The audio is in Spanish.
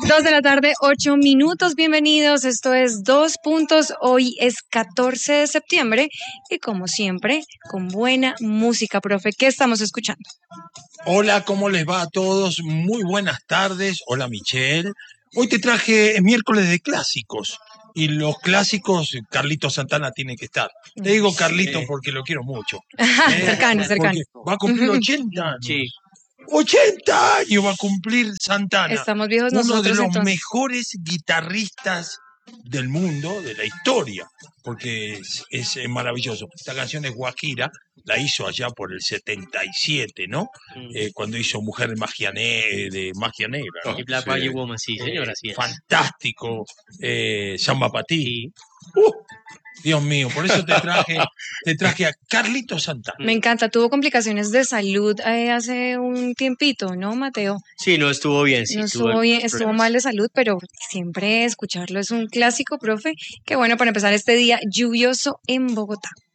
2 de la tarde, 8 minutos, bienvenidos, esto es Dos Puntos, hoy es 14 de septiembre y como siempre, con buena música, profe, ¿qué estamos escuchando? Hola, ¿cómo les va a todos? Muy buenas tardes, hola Michelle. Hoy te traje miércoles de clásicos y los clásicos, Carlito Santana tiene que estar. Le digo Carlito porque lo quiero mucho. Cercano. Va a cumplir 80 años. Sí. 80 años va a cumplir Santana. Estamos viejos Uno nosotros de los entonces. mejores guitarristas del mundo, de la historia, porque es maravilloso. Esta canción es Guajira, la hizo allá por el 77, ¿no? Cuando hizo Mujer de Magia Negra, ¿no? Y Black Magic Woman, sí, señora, sí. Fantástico. Samba Patí. Sí. Dios mío, por eso te traje a Carlito Santana. Me encanta, tuvo complicaciones de salud hace un tiempito, ¿no, Mateo? Sí, no estuvo bien, sí. No estuvo bien, estuvo mal de salud, pero siempre escucharlo es un clásico, profe. Qué bueno para empezar este día lluvioso en Bogotá.